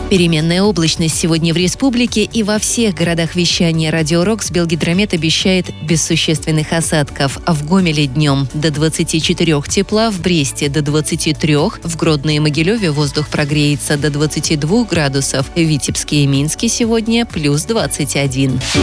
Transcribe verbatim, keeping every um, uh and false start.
Переменная облачность сегодня в республике и во всех городах вещания «Радио Рокс». Белгидромет обещает без существенных осадков. В Гомеле днем до двадцати четырёх тепла, в Бресте до двадцати трёх, в Гродно и Могилеве воздух прогреется до двадцати двух градусов, в Витебске и Минске сегодня плюс двадцать один.